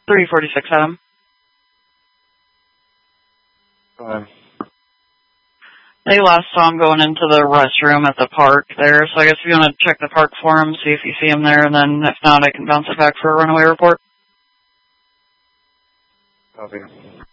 346 Adam. They last saw him going into the restroom at the park there, so I guess if you want to check the park for him, see if you see him there, and then if not, I can bounce it back for a runaway report. Copy.